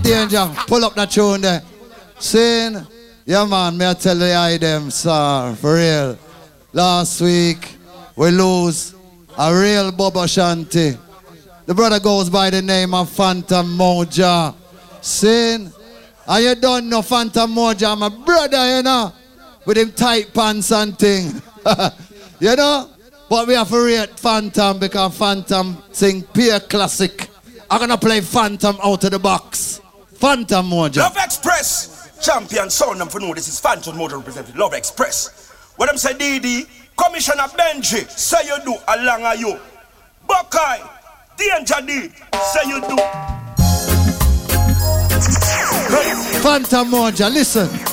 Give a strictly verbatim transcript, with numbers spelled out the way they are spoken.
Danger, pull up that tune there. Sin, yeah man, may I tell the item, sir, for real. Last week, we lose a real Bubba Shanti. The brother goes by the name of Phantom Moja. Sin, and you don't know Phantom Moja, my brother, you know, with him tight pants and thing. You know? But we have to rate Phantom because Phantom sing pure classic. I'm gonna play Phantom out of the box. Phantom Moja. Love Express, champion sound for know this is Phantom Moja representing Love Express. What I'm saying, D D, Commissioner Benji, say you do along a you. Buckeye, Danger D, say you do. Phantom Moja, listen.